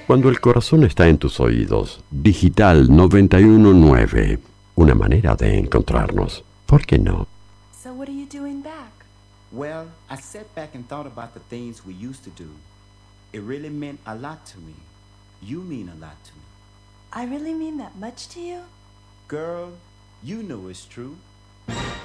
Cuando el corazón está en tus oídos, Digital 919. Una manera de encontrarnos. ¿Por qué no? So what are you doing back? Well, I sat back and thought about the things we used to do. It really meant a lot to me. You mean a lot to me. I really mean that much to you? Girl, you know it's true.